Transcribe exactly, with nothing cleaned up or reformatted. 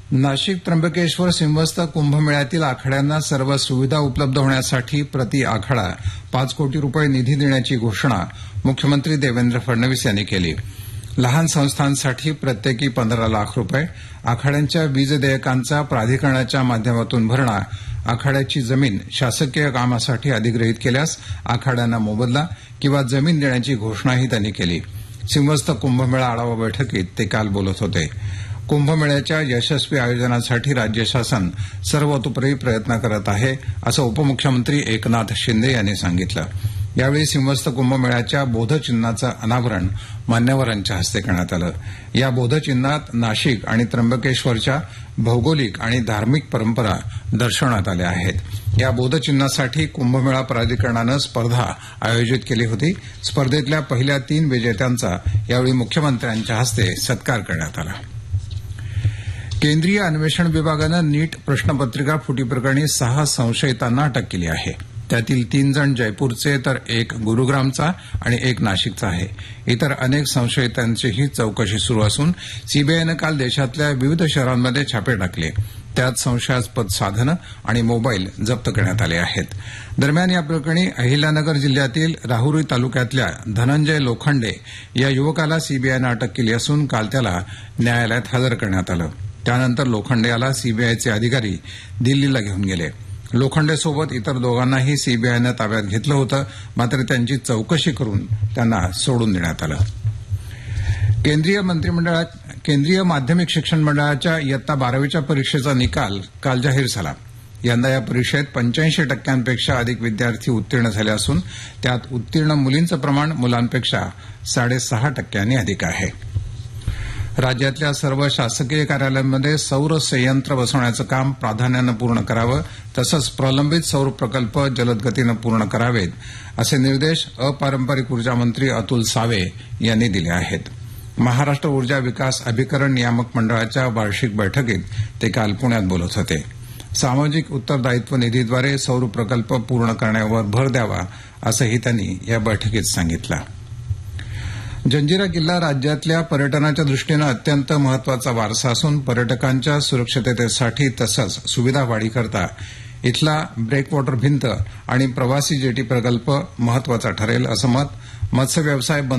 नाशिक त्र्यंबकेश्वर सिंहस्थ कुंभमेळ्यातील आखाड्यांना सर्व सुविधा उपलब्ध होण्यासाठी प्रति आखाडा पाच कोटी रुपये निधी देण्याची घोषणा मुख्यमंत्री देवेंद्र फडणवीस यांनी केली. लहान संस्थांसाठी प्रत्येकी पंधरा लाख रुपये, आखाड्यांच्या वीज देयकांचा प्राधिकरणाच्या माध्यमातून भरणा, आखाड्याची जमीन शासकीय कामासाठी अधिग्रहित केल्यास आखाड्यांना मोबदला किंवा जमीन देण्याची घोषणाही त्यांनी केली. सिंहस्थ कुंभमेळा आढावा बैठकीत ते काल बोलत होते. कुंभमेळ्याच्या यशस्वी आयोजनासाठी राज्य शासन सर्वतोपरी प्रयत्न करत आहे, असं उपमुख्यमंत्री एकनाथ शिंदे यांनी सांगितलं. यावेळी सिंहस्थ कुंभमेळ्याच्या बोधचिन्हाचं अनावरण मान्यवरांच्या हस्ते करण्यात आलं. या बोधचिन्हात नाशिक आणि त्र्यंबकेश्वरच्या भौगोलिक आणि धार्मिक परंपरा दर्शवण्यात आल्या आहेत. या बोधचिन्हासाठी कुंभमेळा प्राधिकरणानं स्पर्धा आयोजित केली होती. स्पर्धेतल्या पहिल्या तीन विजेत्यांचा यावेळी मुख्यमंत्र्यांच्या हस्ते सत्कार करण्यात आला. केंद्रीय अन्वेषण विभागानं नीट प्रश्नपत्रिका फुटीप्रकरणी सहा संशयितांना अटक केली आहे. त्यातील तीन जण जयपूरचे तर एक गुरुग्रामचा आणि एक नाशिकचा आहे. इतर अनेक संशयितांचीही चौकशी सुरू असून सीबीआयनं काल देशातल्या विविध शहरांमध्ये छापे टाकले. त्यात संशयास्पद साधनं आणि मोबाईल जप्त करण्यात आले आहेत. दरम्यान या प्रकरणी अहिल्यानगर जिल्ह्यातील राहुरी तालुक्यातल्या धनंजय लोखंडे या युवकाला सीबीआयनं अटक केली असून काल त्याला न्यायालयात हजर करण्यात आलं. त्यानंतर लोखंडे याला सीबीआयचे अधिकारी दिल्लीला घेऊन गेले. लोखंडेसोबत इतर दोघांनाही सीबीआयनं ताब्यात घेतलं होतं, मात्र त्यांची चौकशी करून त्यांना सोडून देण्यात आलं. केंद्रीय मंत्रिमंडळात केंद्रीय माध्यमिक शिक्षण मंडळाच्या इयत्ता बारावीच्या परीक्षेचा निकाल काल जाहीर झाला. यंदा या परीक्षेत पंच्याऐंशी टक्क्यांपेक्षा अधिक विद्यार्थी उत्तीर्ण झाले असून त्यात उत्तीर्ण मुलींचं प्रमाण मुलांपेक्षा साडेसहा टक्क्यांनी अधिक आहे. राज्यातल्या सर्व शासकीय कार्यालयांमध्ये सौर संयंत्र बसवण्याचं काम प्राधान्यानं पूर्ण करावं, तसंच प्रलंबित सौर प्रकल्प जलद गतीनं पूर्ण करावेत, असे निर्देश अपारंपरिक ऊर्जा मंत्री अतुल सावे यांनी दिले आहेत. महाराष्ट्र ऊर्जा विकास अभिकरण नियामक मंडळाच्या वार्षिक बैठकीत ते काल पुण्यात बोलत होते. सामाजिक उत्तरदायित्व निधीद्वारे सौर प्रकल्प पूर्ण करण्यावर भर द्यावा, असंही त्यांनी या बैठकीत सांगितलं. जंजिरा किल्ला राज्यातल्या पर्यटनाच्या दृष्टीनं अत्यंत महत्वाचा वारसा असून पर्यटकांच्या सुरक्षिततेसाठी तसंच सुविधा वाढीकरता इथला ब्रेकवॉटर भिंत आणि प्रवासी जेटी प्रकल्प महत्वाचा ठरेल, असं मत मत्स्य व्यवसाय